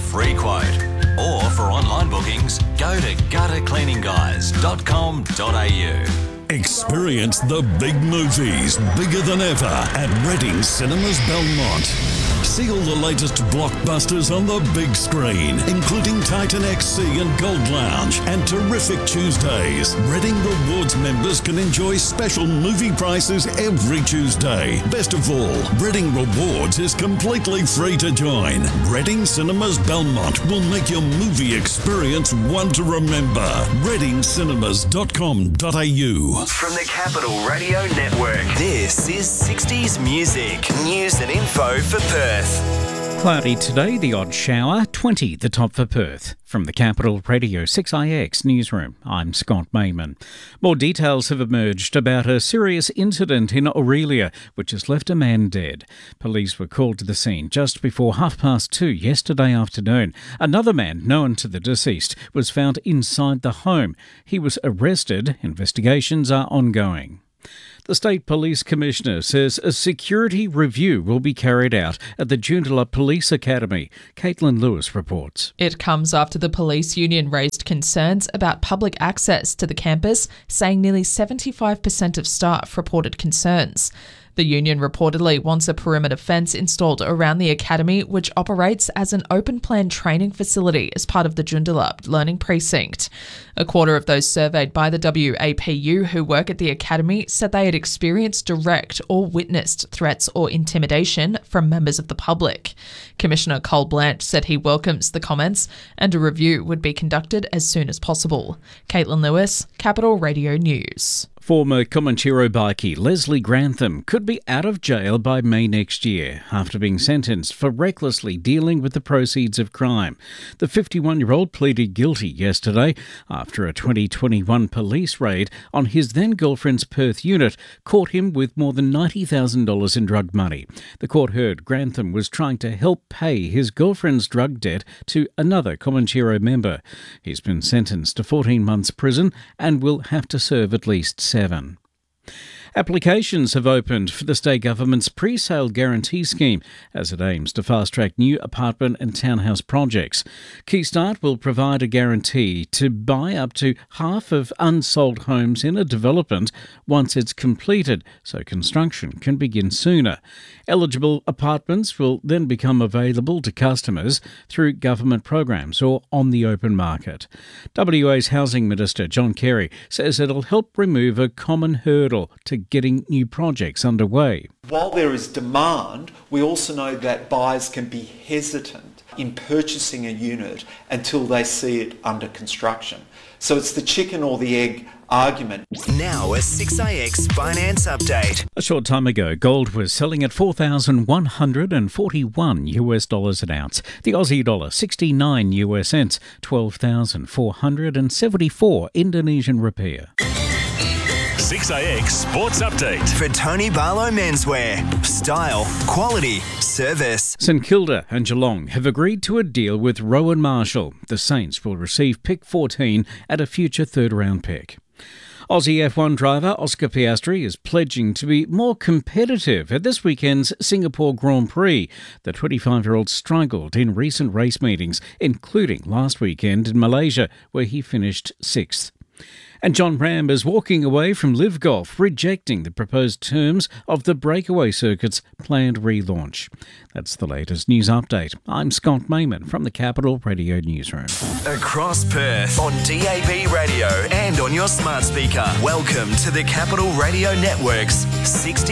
free quote. Or for online bookings, go to guttercleaningguys.com.au. Experience the big movies, bigger than ever, at Reading Cinemas Belmont. See all the latest blockbusters on the big screen, including Titan XC and Gold Lounge, and terrific Tuesdays. Reading Rewards members can enjoy special movie prices every Tuesday. Best of all, Reading Rewards is completely free to join. Reading Cinemas Belmont will make your movie experience one to remember. readingcinemas.com.au. From the Capital Radio Network, this is 60s Music. News and info for Perth. Cloudy today, the odd shower, 20 the top for Perth. From the Capital Radio 6IX newsroom, I'm Scott Mayman. More details have emerged about a serious incident in Orelia, which has left a man dead. Police were called to the scene just before 2:30 yesterday afternoon. Another man, known to the deceased, was found inside the home. He was arrested. Investigations are ongoing. The State Police Commissioner says a security review will be carried out at the Joondalup Police Academy. Caitlin Lewis reports. It comes after the police union raised concerns about public access to the campus, saying nearly 75% of staff reported concerns. The union reportedly wants a perimeter fence installed around the academy, which operates as an open-plan training facility as part of the Joondalup Learning Precinct. A quarter of those surveyed by the WAPU who work at the academy said they had experienced direct or witnessed threats or intimidation from members of the public. Commissioner Cole Blanche said he welcomes the comments and a review would be conducted as soon as possible. Caitlin Lewis, Capital Radio News. Former Comanchero bikie Leslie Grantham could be out of jail by May next year after being sentenced for recklessly dealing with the proceeds of crime. The 51-year-old pleaded guilty yesterday after a 2021 police raid on his then-girlfriend's Perth unit caught him with more than $90,000 in drug money. The court heard Grantham was trying to help pay his girlfriend's drug debt to another Comanchero member. He's been sentenced to 14 months prison and will have to serve at least 7. Applications have opened for the state government's pre-sale guarantee scheme as it aims to fast-track new apartment and townhouse projects. Keystart will provide a guarantee to buy up to half of unsold homes in a development once it's completed, so construction can begin sooner. Eligible apartments will then become available to customers through government programs or on the open market. WA's Housing Minister John Kerry says it'll help remove a common hurdle to getting new projects underway. While there is demand, we also know that buyers can be hesitant in purchasing a unit until they see it under construction. So it's the chicken or the egg argument. Now a 6IX finance update. A short time ago, gold was selling at $4,141 an ounce. The Aussie dollar 69 US cents, 12,474 Indonesian rupiah. 6IX Sports Update. For Tony Barlow Menswear. Style, quality, service. St Kilda and Geelong have agreed to a deal with Rowan Marshall. The Saints will receive pick 14 at a future third-round pick. Aussie F1 driver Oscar Piastri is pledging to be more competitive at this weekend's Singapore Grand Prix. The 25-year-old struggled in recent race meetings, including last weekend in Malaysia, where he finished 6th. And John Ram is walking away from Live Golf, rejecting the proposed terms of the Breakaway Circuit's planned relaunch. That's the latest news update. I'm Scott Mayman from the Capital Radio Newsroom. Across Perth, on DAB radio and on your smart speaker. Welcome to the Capital Radio Network's 60